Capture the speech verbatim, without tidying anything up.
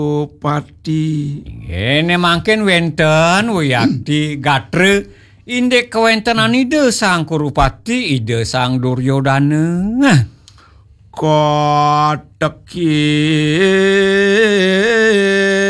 Pati. Ngene mangken wenten Wiyadi gatre indek kewentenan ide sang Kurupati ide sang Duryodana. Kotek